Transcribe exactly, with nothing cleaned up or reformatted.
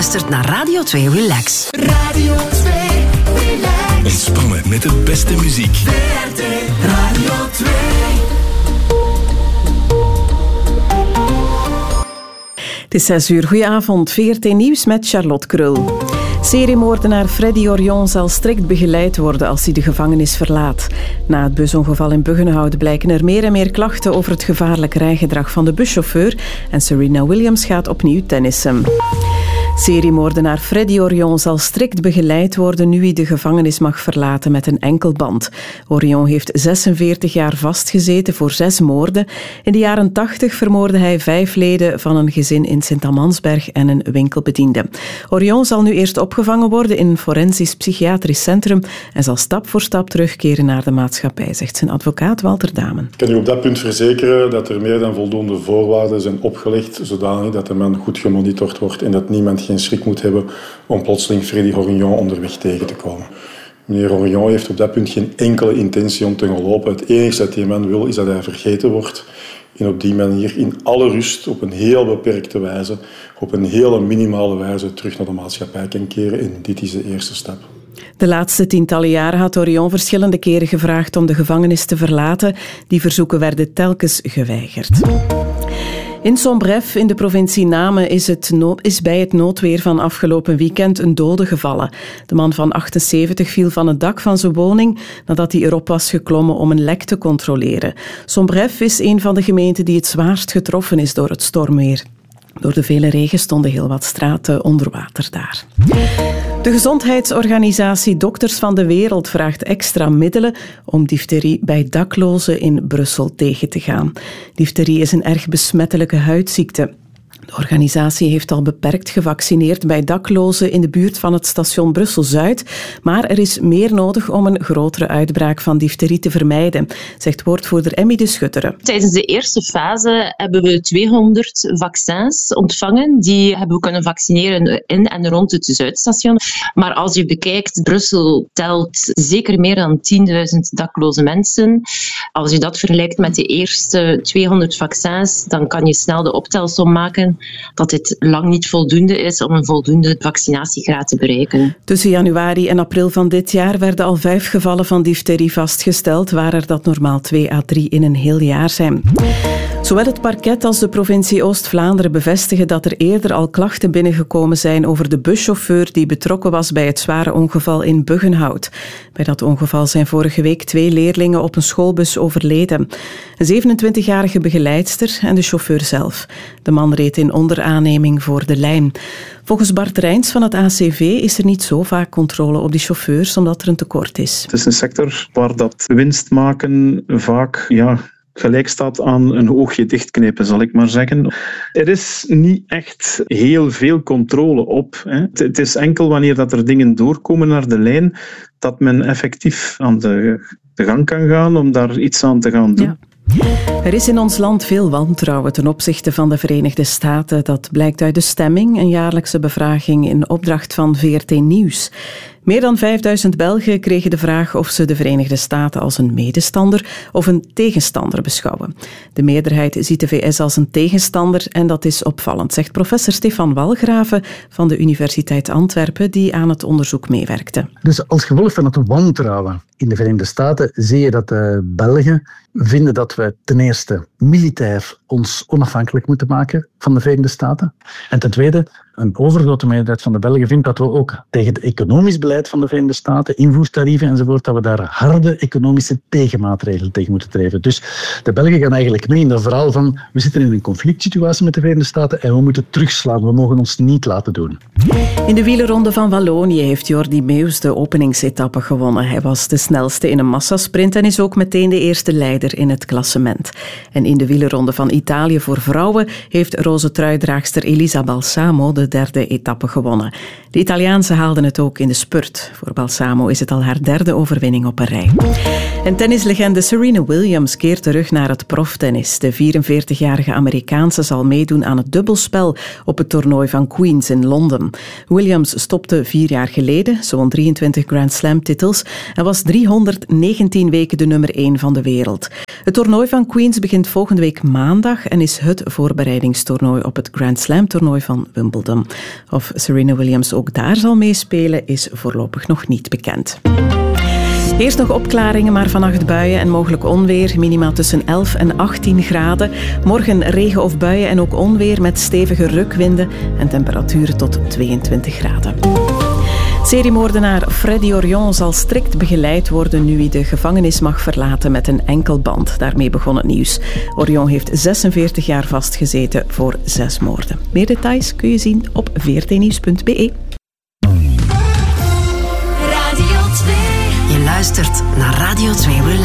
luistert naar Radio twee Relax. Radio twee Relax. Ontspannen met de beste muziek. V R T Radio twee. Het is zes uur. Goedenavond. V R T Nieuws met Charlotte Krul. Seriemoordenaar Freddy Orion zal strikt begeleid worden als hij de gevangenis verlaat. Na het busongeval in Buggenhout blijken er meer en meer klachten over het gevaarlijk rijgedrag van de buschauffeur en Serena Williams gaat opnieuw tennissen. Seriemoordenaar Freddy Orion zal strikt begeleid worden nu hij de gevangenis mag verlaten met een enkelband. Orion heeft zesenveertig jaar vastgezeten voor zes moorden. In de jaren tachtig vermoordde hij vijf leden van een gezin in Sint-Amansberg en een winkelbediende. Orion zal nu eerst opgevangen worden in een forensisch psychiatrisch centrum en zal stap voor stap terugkeren naar de maatschappij, zegt zijn advocaat Walter Damen. Ik kan u op dat punt verzekeren dat er meer dan voldoende voorwaarden zijn opgelegd, zodanig dat de man goed gemonitord wordt en dat niemand geen schrik moet hebben om plotseling Freddy Orion onderweg tegen te komen. Meneer Orion heeft op dat punt geen enkele intentie om te gaan lopen. Het enige dat die man wil is dat hij vergeten wordt en op die manier in alle rust, op een heel beperkte wijze, op een hele minimale wijze terug naar de maatschappij kan keren. En dit is de eerste stap. De laatste tientallen jaren had Orion verschillende keren gevraagd om de gevangenis te verlaten. Die verzoeken werden telkens geweigerd. In Sombref, in de provincie Namen, is, het no- is bij het noodweer van afgelopen weekend een dode gevallen. De man van achtenzeventig viel van het dak van zijn woning nadat hij erop was geklommen om een lek te controleren. Sombref is een van de gemeenten die het zwaarst getroffen is door het stormweer. Door de vele regen stonden heel wat straten onder water daar. De gezondheidsorganisatie Dokters van de Wereld vraagt extra middelen om difterie bij daklozen in Brussel tegen te gaan. Difterie is een erg besmettelijke huidziekte. De organisatie heeft al beperkt gevaccineerd bij daklozen in de buurt van het station Brussel-Zuid, maar er is meer nodig om een grotere uitbraak van difterie te vermijden, zegt woordvoerder Emmy de Schutteren. Tijdens de eerste fase hebben we tweehonderd vaccins ontvangen. Die hebben we kunnen vaccineren in en rond het Zuidstation. Maar als je bekijkt, Brussel telt zeker meer dan tienduizend dakloze mensen. Als je dat vergelijkt met de eerste tweehonderd vaccins, dan kan je snel de optelsom maken dat dit lang niet voldoende is om een voldoende vaccinatiegraad te bereiken. Tussen januari en april van dit jaar werden al vijf gevallen van difterie vastgesteld, waar er dat normaal twee à drie in een heel jaar zijn. Zowel het parket als de provincie Oost-Vlaanderen bevestigen dat er eerder al klachten binnengekomen zijn over de buschauffeur die betrokken was bij het zware ongeval in Buggenhout. Bij dat ongeval zijn vorige week twee leerlingen op een schoolbus overleden. Een zevenentwintigjarige begeleidster en de chauffeur zelf. De man reed in onderaanneming voor de lijn. Volgens Bart Rijns van het A C V is er niet zo vaak controle op die chauffeurs, omdat er een tekort is. Het is een sector waar dat winst maken vaak ja, gelijk staat aan een oogje dichtknippen, zal ik maar zeggen. Er is niet echt heel veel controle op. Hè. Het is enkel wanneer dat er dingen doorkomen naar de lijn, dat men effectief aan de, de gang kan gaan om daar iets aan te gaan doen. Ja. Er is in ons land veel wantrouwen ten opzichte van de Verenigde Staten. Dat blijkt uit de stemming, een jaarlijkse bevraging in opdracht van V R T Nieuws. Meer dan vijfduizend Belgen kregen de vraag of ze de Verenigde Staten als een medestander of een tegenstander beschouwen. De meerderheid ziet de V S als een tegenstander en dat is opvallend, zegt professor Stefan Walgraven van de Universiteit Antwerpen, die aan het onderzoek meewerkte. Dus als gevolg van het wantrouwen in de Verenigde Staten zie je dat de Belgen vinden dat we ten eerste militair ons onafhankelijk moeten maken van de Verenigde Staten. En ten tweede, een overgrote meerderheid van de Belgen vindt dat we ook tegen het economisch beleid van de Verenigde Staten, invoertarieven enzovoort, dat we daar harde economische tegenmaatregelen tegen moeten treffen. Dus de Belgen gaan eigenlijk mee in dat verhaal van we zitten in een conflict situatie met de Verenigde Staten en we moeten terugslaan. We mogen ons niet laten doen. In de wielerronde van Wallonië heeft Jordi Meeus de openingsetappe gewonnen. Hij was de snelste in een massasprint en is ook meteen de eerste leider in het klassement. En in de wielerronde van Italië voor vrouwen heeft roze truidraagster Elisa Balsamo de derde etappe gewonnen. De Italiaanse haalden het ook in de spurt. Voor Balsamo is het al haar derde overwinning op een rij. En tennislegende Serena Williams keert terug naar het proftennis. De vierenveertigjarige Amerikaanse zal meedoen aan het dubbelspel op het toernooi van Queens in Londen. Williams stopte vier jaar geleden, ze won drieëntwintig Grand Slam titels en was driehonderdnegentien weken de nummer één van de wereld. Het toernooi van Queens begint volgende week maandag en is het voorbereidingstoernooi op het Grand Slam toernooi van Wimbledon. Of Serena Williams ook daar zal meespelen, is voorlopig nog niet bekend. Eerst nog opklaringen, maar vannacht buien en mogelijk onweer. Minima tussen elf en achttien graden. Morgen regen of buien en ook onweer met stevige rukwinden en temperaturen tot tweeëntwintig graden. Seriemoordenaar Freddy Orion zal strikt begeleid worden nu hij de gevangenis mag verlaten met een enkel band. Daarmee begon het nieuws. Orion heeft zesenveertig jaar vastgezeten voor zes moorden. Meer details kun je zien op v r t nieuws punt b e. Radio twee. Je luistert naar Radio twee Relax.